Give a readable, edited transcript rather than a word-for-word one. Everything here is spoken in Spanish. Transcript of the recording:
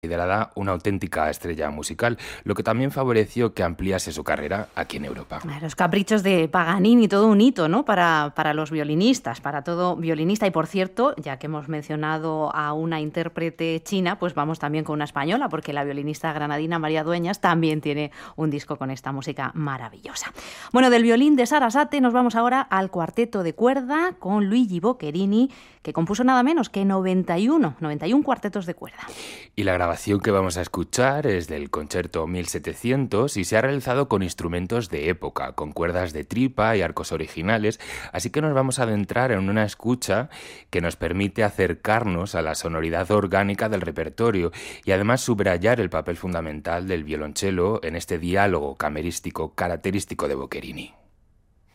considerada una auténtica estrella musical, lo que también favoreció que ampliase su carrera aquí en Europa. Los caprichos de Paganini, todo un hito, ¿no? Para los violinistas, para todo violinista. Y por cierto, ya que hemos mencionado a una intérprete china, pues vamos también con una española, porque la violinista granadina María Dueñas también tiene un disco con esta música maravillosa. Bueno, del violín de Sarasate nos vamos ahora al cuarteto de cuerda con Luigi Boccherini, que compuso nada menos que 91 cuartetos de cuerda. Y la grabación que vamos a escuchar es del Concerto 1700 y se ha realizado con instrumentos de época, con cuerdas de tripa y arcos originales, así que nos vamos a adentrar en una escucha que nos permite acercarnos a la sonoridad orgánica del repertorio y además subrayar el papel fundamental del violonchelo en este diálogo camerístico característico de Boccherini.